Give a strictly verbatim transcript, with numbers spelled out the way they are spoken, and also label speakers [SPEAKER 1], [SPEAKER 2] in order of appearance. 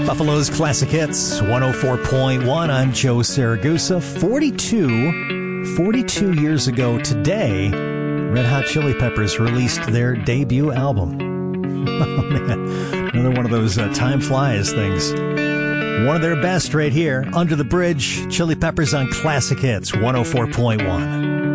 [SPEAKER 1] Buffalo's Classic Hits, one oh four point one. I'm Joe Saragusa. forty-two, forty-two years ago today, Red Hot Chili Peppers released their debut album. Oh, man. Another one of those uh, time flies things. One of their best right here, Under the Bridge, Chili Peppers on Classic Hits, one oh four point one.